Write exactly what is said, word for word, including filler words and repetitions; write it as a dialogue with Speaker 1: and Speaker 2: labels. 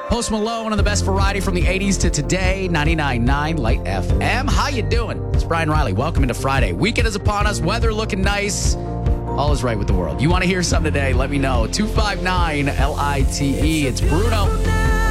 Speaker 1: Post Malone on the best variety from the eighties to today, ninety-nine point nine Light F M. How you doing? It's Brian Riley. Welcome into Friday. Weekend is upon us. Weather looking nice. All is right with the world. You want to hear something today? Let me know. two five nine L I T E. It's Bruno.